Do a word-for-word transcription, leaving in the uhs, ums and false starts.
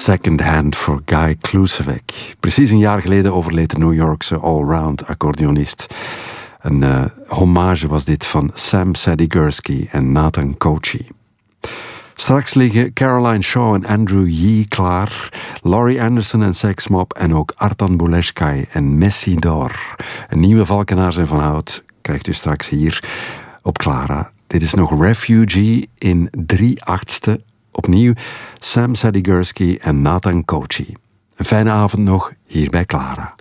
Second Hand for Guy Klusevek. Precies een jaar geleden overleed de New Yorkse allround accordeonist. Een uh, hommage was dit van Sam Sadie-Gursky en Nathan Kochi. Straks liggen Caroline Shaw en Andrew Yee klaar, Laurie Anderson en Sex Mob en ook Artan Bouleshkai en Messi Dor. Een nieuwe Valkenaars en Van Hout krijgt u straks hier op Clara. Dit is nog Refugee in drie achtste. Opnieuw Sam Sadie-Gursky en Nathan Kochi. Een fijne avond nog hier bij Clara.